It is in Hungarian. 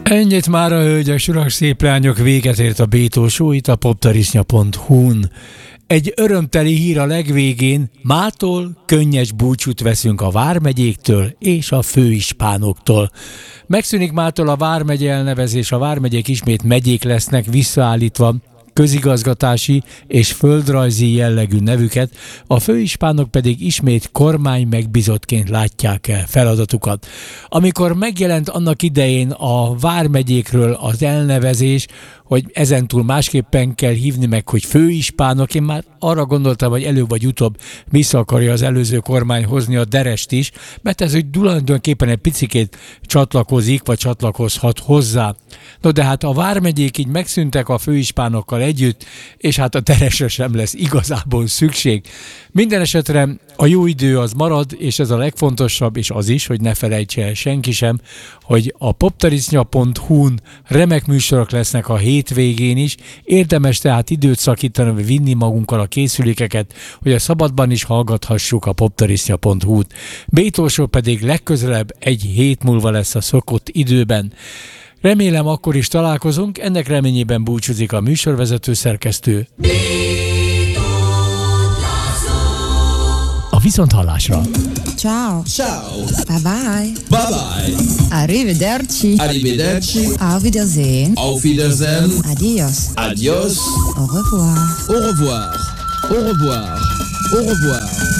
Ennyit már a hölgyek, surak, szép lányok, véget ért a Bétó Show itt a poptarisznya.hu-n. Egy örömteli hír a legvégén, mától könnyes búcsút veszünk a vármegyéktől és a főispánoktól. Megszűnik mától a vármegye elnevezés, a vármegyék ismét megyék lesznek visszaállítva közigazgatási és földrajzi jellegű nevüket, a főispánok pedig ismét kormány megbízottként látják el feladatukat. Amikor megjelent annak idején a vármegyékről az elnevezés, hogy ezentúl másképpen kell hívni meg, hogy főispánok, én már arra gondoltam, hogy előbb vagy utóbb vissza akarja az előző kormány hozni a derest is, mert ez úgy tulajdonképpen egy picikét csatlakozik, vagy csatlakozhat hozzá. No de hát a vármegyék így megszűntek a főispánokkal együtt, és hát a deresre sem lesz igazából szükség. Minden esetre a jó idő az marad, és ez a legfontosabb, és az is, hogy ne felejtse el senki sem, hogy a poptarisznya.hu-n remek műsorok lesznek a hétvégén is, érdemes tehát időt szakítani, vagy vinni magunkkal a készülékeket, hogy a szabadban is hallgathassuk a poptarisznya.hu-t. Bétó Show pedig legközelebb egy hét múlva lesz a szokott időben. Remélem akkor is találkozunk, ennek reményében búcsúzik a műsorvezető szerkesztő. A viszonthallásra! Ciao. Ciao. Bye bye. Bye bye. Arrivederci. Arrivederci. Auf Wiedersehen. Auf Wiedersehen. Adios. Adios. Au revoir. Au revoir. Au revoir. Au revoir.